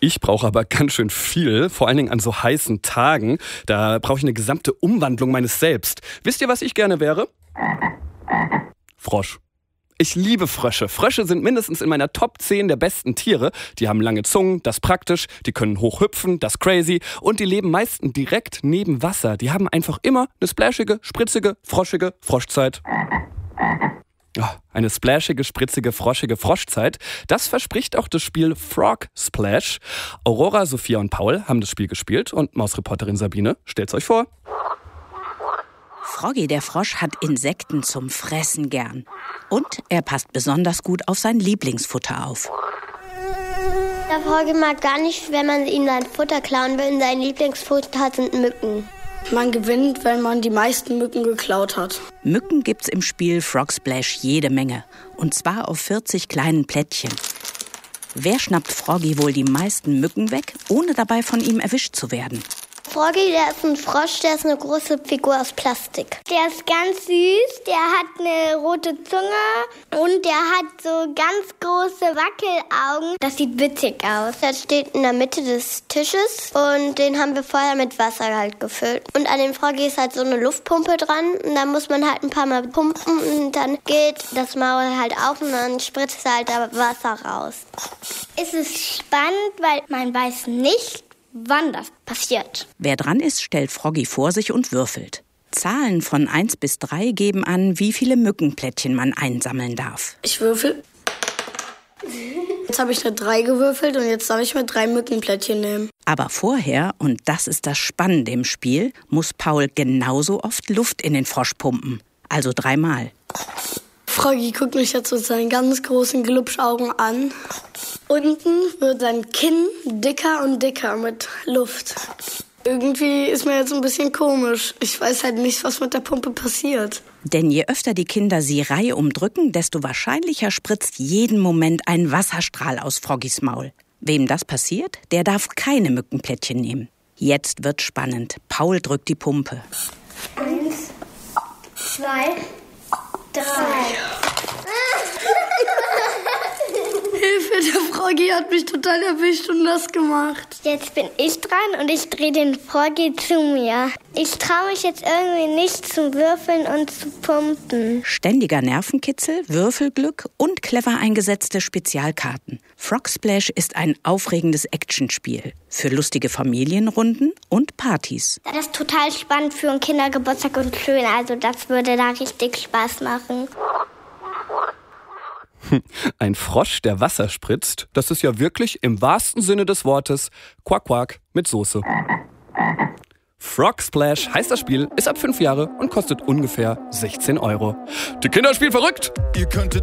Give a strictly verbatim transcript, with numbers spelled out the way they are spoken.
Ich brauche aber ganz schön viel, vor allen Dingen an so heißen Tagen. Da brauche ich eine gesamte Umwandlung meines Selbst. Wisst ihr, was ich gerne wäre? Frosch. Ich liebe Frösche. Frösche sind mindestens in meiner Top zehn der besten Tiere. Die haben lange Zungen, das ist praktisch. Die können hoch hüpfen, das ist crazy. Und die leben meistens direkt neben Wasser. Die haben einfach immer eine splashige, spritzige, froschige Froschzeit. Oh, eine splashige, spritzige, froschige Froschzeit. Das verspricht auch das Spiel Frog Splash. Aurora, Sophia und Paul haben das Spiel gespielt und Mausreporterin Sabine stellt's euch vor. Froggy der Frosch hat Insekten zum Fressen gern. Und er passt besonders gut auf sein Lieblingsfutter auf. Der Froggy mag gar nicht, wenn man ihm sein Futter klauen will. Sein Lieblingsfutter sind Mücken. Man gewinnt, wenn man die meisten Mücken geklaut hat. Mücken gibt's im Spiel Frog Splash jede Menge. Und zwar auf vierzig kleinen Plättchen. Wer schnappt Froggy wohl die meisten Mücken weg, ohne dabei von ihm erwischt zu werden? Froggy, der ist ein Frosch, der ist eine große Figur aus Plastik. Der ist ganz süß, der hat eine rote Zunge und der hat so ganz große Wackelaugen. Das sieht witzig aus. Der steht in der Mitte des Tisches und den haben wir vorher mit Wasser halt gefüllt. Und an dem Froggy ist halt so eine Luftpumpe dran und da muss man halt ein paar Mal pumpen und dann geht das Maul halt auf und dann spritzt halt da Wasser raus. Es ist spannend, weil man weiß nicht, wann das passiert. Wer dran ist, stellt Froggy vor sich und würfelt. Zahlen von eins bis drei geben an, wie viele Mückenplättchen man einsammeln darf. Ich würfel. Jetzt habe ich eine drei gewürfelt und jetzt darf ich mir drei Mückenplättchen nehmen. Aber vorher, und das ist das Spannende im Spiel, muss Paul genauso oft Luft in den Frosch pumpen. Also dreimal. Froggy guckt mich jetzt mit seinen ganz großen Glubschaugen an. Unten wird sein Kinn dicker und dicker mit Luft. Irgendwie ist mir jetzt ein bisschen komisch. Ich weiß halt nicht, was mit der Pumpe passiert. Denn je öfter die Kinder sie reihum drücken, desto wahrscheinlicher spritzt jeden Moment ein Wasserstrahl aus Froggys Maul. Wem das passiert, der darf keine Mückenplättchen nehmen. Jetzt wird's spannend. Paul drückt die Pumpe. Eins, zwei, drei. Hilfe, der Froggy hat mich total erwischt und nass gemacht. Jetzt bin ich dran und ich drehe den Froggy zu mir. Ich traue mich jetzt irgendwie nicht zu würfeln und zu pumpen. Ständiger Nervenkitzel, Würfelglück und clever eingesetzte Spezialkarten. Frog Splash ist ein aufregendes Actionspiel für lustige Familienrunden und Partys. Das ist total spannend für einen Kindergeburtstag und schön. Also das würde da richtig Spaß machen. Ein Frosch, der Wasser spritzt, das ist ja wirklich im wahrsten Sinne des Wortes Quack Quack mit Soße. Frog Splash heißt das Spiel, ist ab fünf Jahre und kostet ungefähr sechzehn Euro. Die Kinder spielen verrückt! Ihr könntet